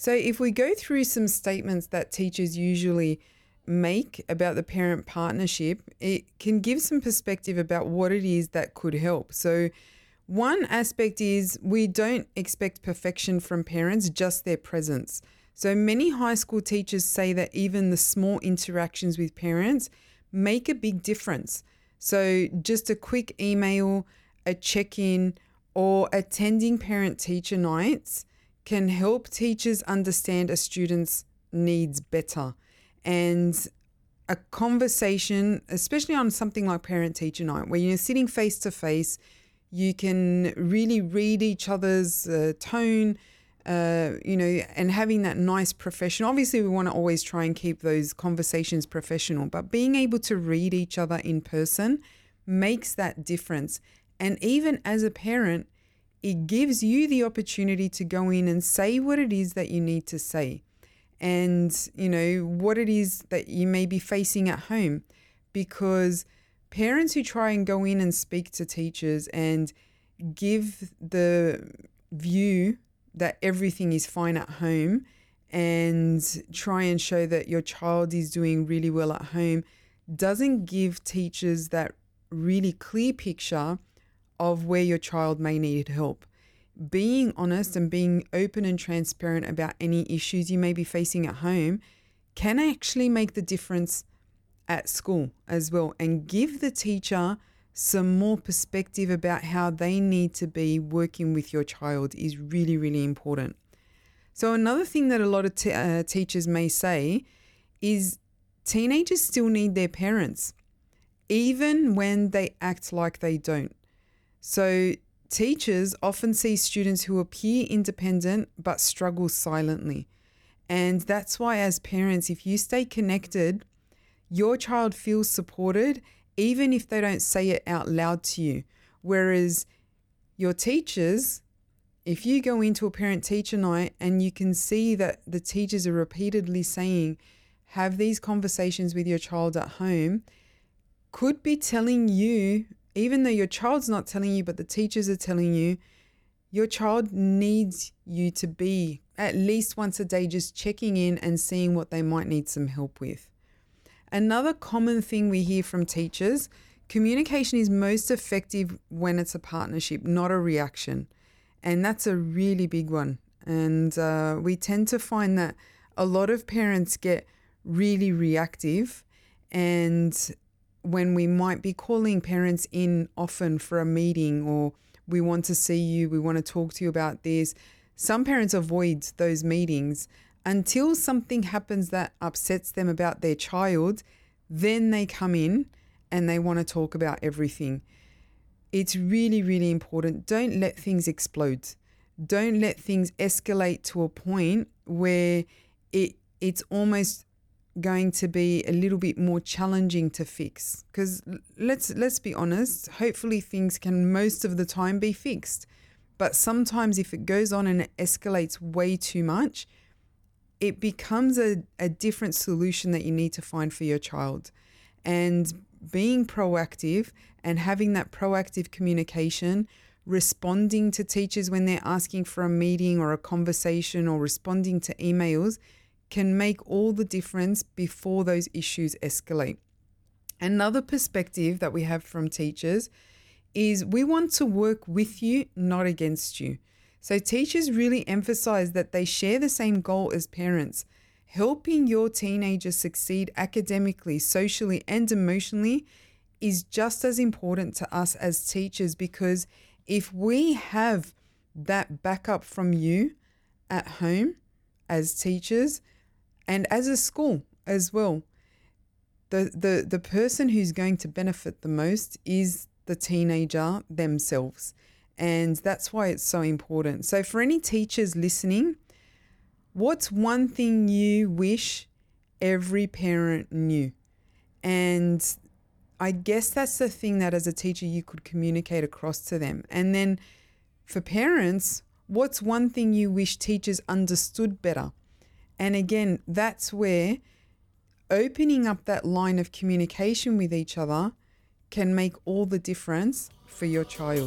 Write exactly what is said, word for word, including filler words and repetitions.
So if we go through some statements that teachers usually make about the parent partnership, it can give some perspective about what it is that could help. So one aspect is we don't expect perfection from parents, just their presence. So many high school teachers say that even the small interactions with parents make a big difference. So just a quick email, a check-in, or attending parent-teacher nights can help teachers understand a student's needs better. And a conversation, especially on something like parent-teacher night, where you're sitting face-to-face, you can really read each other's uh, tone, uh, you know, and having that nice professional. Obviously, we want to always try and keep those conversations professional, but being able to read each other in person makes that difference. And even as a parent, it gives you the opportunity to go in and say what it is that you need to say, and, you know, what it is that you may be facing at home. Because parents who try and go in and speak to teachers and give the view that everything is fine at home and try and show that your child is doing really well at home doesn't give teachers that really clear picture of where your child may need help. Being honest and being open and transparent about any issues you may be facing at home can actually make the difference at school as well, and give the teacher some more perspective about how they need to be working with your child is really, really important. So another thing that a lot of t- uh, teachers may say is teenagers still need their parents, even when they act like they don't. So teachers often see students who appear independent but struggle silently. And that's why, as parents, if you stay connected, your child feels supported even if they don't say it out loud to you. Whereas your teachers, if you go into a parent-teacher night and you can see that the teachers are repeatedly saying, have these conversations with your child at home, could be telling you, even though your child's not telling you, but the teachers are telling you, your child needs you to be at least once a day just checking in and seeing what they might need some help with. Another common thing we hear from teachers, communication is most effective when it's a partnership, not a reaction. And that's a really big one. And uh, we tend to find that a lot of parents get really reactive, and when we might be calling parents in often for a meeting, or we want to see you, we want to talk to you about this, some parents avoid those meetings until something happens that upsets them about their child. Then they come in and they want to talk about everything. It's really, really important. Don't let things explode. Don't let things escalate to a point where it it's almost going to be a little bit more challenging to fix. Because let's let's be honest, hopefully things can most of the time be fixed. But sometimes if it goes on and it escalates way too much, it becomes a, a different solution that you need to find for your child. And being proactive and having that proactive communication, responding to teachers when they're asking for a meeting or a conversation, or responding to emails, can make all the difference before those issues escalate. Another perspective that we have from teachers is we want to work with you, not against you. So teachers really emphasize that they share the same goal as parents. Helping your teenager succeed academically, socially, and emotionally is just as important to us as teachers, because if we have that backup from you at home as teachers and as a school as well, the, the, the person who's going to benefit the most is the teenager themselves. And that's why it's so important. So for any teachers listening, what's one thing you wish every parent knew? And I guess that's the thing that as a teacher you could communicate across to them. And then for parents, what's one thing you wish teachers understood better? And again, that's where opening up that line of communication with each other can make all the difference for your child.